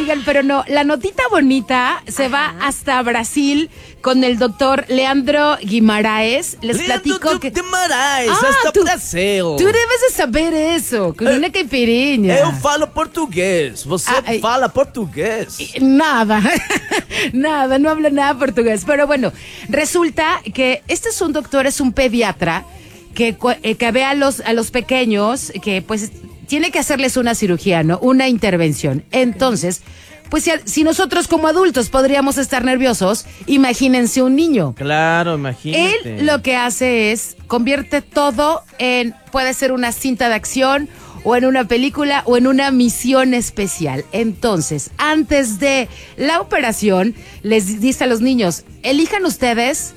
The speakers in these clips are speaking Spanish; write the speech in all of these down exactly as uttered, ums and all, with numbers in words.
Oigan, pero no, la notita bonita se va hasta Brasil con el doctor Leandro Guimaraes. Les platico que... Guimaraes, Ah, hasta tú- Brasil. Tú debes de saber eso, con una caipirinha. Eu falo português, você Ah, ai. fala português. Nada, nada, no hablo nada portugués. Pero bueno, resulta que este es un doctor, es un pediatra que, cu- eh, que ve a los, a los pequeños que pues tiene que hacerles una cirugía, ¿no? Una intervención. Entonces, pues si, si nosotros como adultos podríamos estar nerviosos, imagínense un niño. Claro, imagínate. Él lo que hace es convierte todo en, puede ser una cinta de acción o en una película o en una misión especial. Entonces, antes de la operación, les dice a los niños, elijan ustedes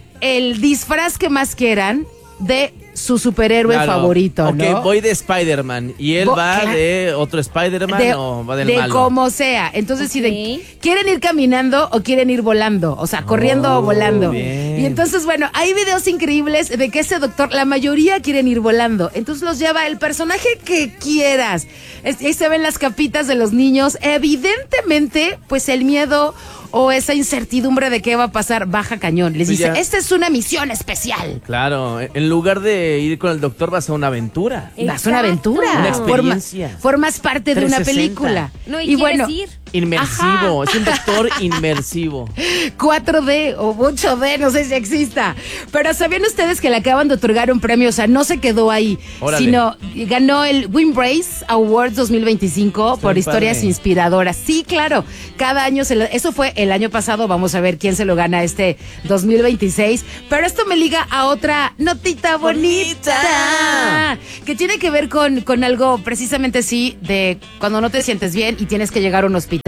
el disfraz que más quieran de su superhéroe Claro. favorito, Ok, ¿no? voy de Spider-Man. ¿Y él Vo- va claro. de otro Spider-Man de, o va del de malo? como sea. Entonces, si de, Ok. quieren ir caminando o quieren ir volando, o sea, corriendo Oh, o volando. bien. Y entonces, bueno, hay videos increíbles de que ese doctor, la mayoría quieren ir volando. Entonces los lleva el personaje que quieras. Es- ahí se ven las capitas de los niños. Evidentemente, pues el miedo o esa incertidumbre de qué va a pasar baja cañón. Les Pues dice, ya. esta es una misión especial. Claro, en lugar de ir con el doctor vas a una aventura. Das una aventura. Una Forma- experiencia. formas parte de una trescientos sesenta. película. No, y, bueno, quieres ir. Inmersivo, es un doctor inmersivo. cuatro D o ocho D, no sé si exista. Pero ¿sabían ustedes que le acaban de otorgar un premio? O sea, no se quedó ahí, Órale. sino ganó el Windbrace Awards dos mil veinticinco por bien historias padre. inspiradoras. Sí, claro, cada año, se lo- eso fue el año pasado, vamos a ver quién se lo gana este dos mil veintiséis. Pero esto me liga a otra notita bonita, Bonita. que tiene que ver con, con algo precisamente sí, de cuando no te sientes bien y tienes que llegar a un hospital.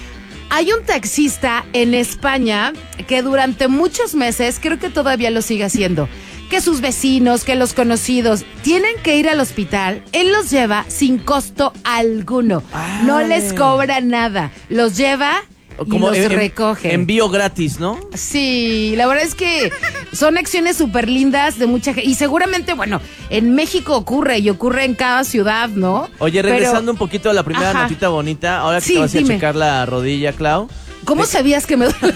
Hay un taxista en España que durante muchos meses, creo que todavía lo sigue haciendo, que sus vecinos, que los conocidos tienen que ir al hospital, él los lleva sin costo alguno. No Ay. les cobra nada. Los lleva y los en- en- recoge. Envío gratis, ¿no? Sí, la verdad es que son acciones súper lindas de mucha gente. Y seguramente, bueno, en México ocurre y ocurre en cada ciudad, ¿no? Oye, Pero, regresando un poquito a la primera Ajá. notita bonita, ahora que Sí, te vas dime. a checar la rodilla, Clau. ¿Cómo sabías que me duele?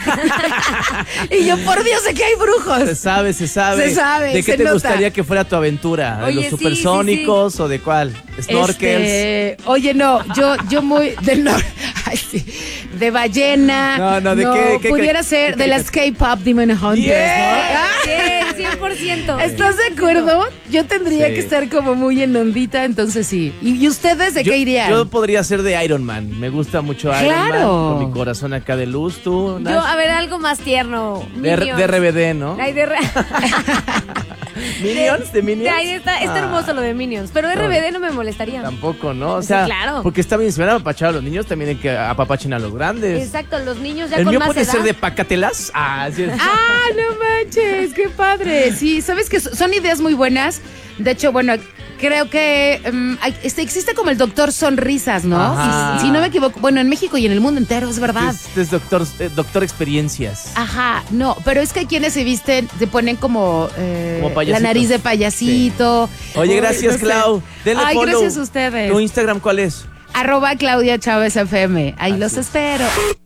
Y yo, por Dios, sé que hay Se brujos. sabe, se sabe. Se sabe, ¿De qué se te nota. gustaría que fuera tu aventura? ¿De Oye, los sí, supersónicos o de cuál? ¿Snorkels? Este, oye, no, yo, yo muy del norte. Ay, sí. De ballena. No, no, ¿de qué- qué- Pudiera qué- ser qué- de las K-pop Demon Hunters, Yeah. ¿no? Sí, cien por ciento. ¿Estás de acuerdo? Yo tendría Sí. que estar como muy en ondita, entonces sí. ¿Y, y ustedes de Yo, qué irían? yo podría ser de Iron Man. Me gusta mucho Iron Claro. Man. Con mi corazón acá de luz, tú, Nash? Yo, a ver, algo más tierno. de, R- Minions. de R B D, ¿no? Ay, de R- ¿Minions? ¿De Minions? Ay, está, está Ah, hermoso lo de Minions, pero R B D no me molestaría. Tampoco, ¿no? O Sí, sea, claro. porque está bien, si van a apapachar a los niños, también hay que apapachen a los grandes. Exacto, los niños ya El con mío más puede edad. ser de Pacatelas. Ah, sí. Ah, no manches, qué padre. Sí, sabes que son ideas muy buenas. De hecho, bueno, creo que um, hay- este, existe como el doctor Sonrisas, ¿no? Ajá. Si, si no me equivoco, bueno, en México y en el mundo entero, es verdad. Este es doctor, eh, doctor experiencias. Ajá, no, pero es que hay quienes se visten, se ponen como, eh, Como la payasitos. nariz de payasito. Oye, Uy, gracias, no sé. Clau. Denle Ay, follow. gracias a ustedes. ¿Tu Instagram cuál es? Arroba Claudia Chávez F M. Ahí Así los es. espero.